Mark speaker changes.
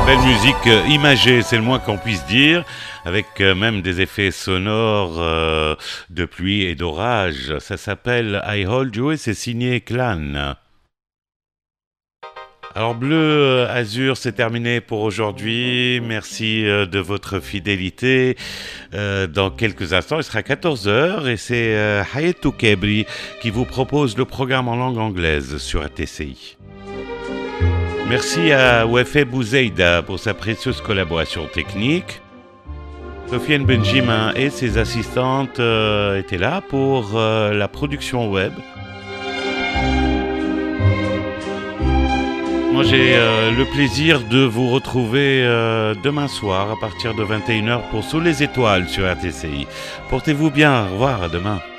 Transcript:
Speaker 1: Belle musique imagée, c'est le moins qu'on puisse dire, avec même des effets sonores de pluie et d'orage. Ça s'appelle I Hold You et c'est signé Clan. Alors Bleu Azur, c'est terminé pour aujourd'hui. Merci de votre fidélité. Dans quelques instants, il sera 14 heures et c'est Hayetou Kebri qui vous propose le programme en langue anglaise sur ATCI. Merci à Wefé Bouzeida pour sa précieuse collaboration technique. Sofiane Benjamin et ses assistantes étaient là pour la production web. Moi, j'ai le plaisir de vous retrouver demain soir à partir de 21h pour Sous les étoiles sur RTCI. Portez-vous bien, au revoir, à demain.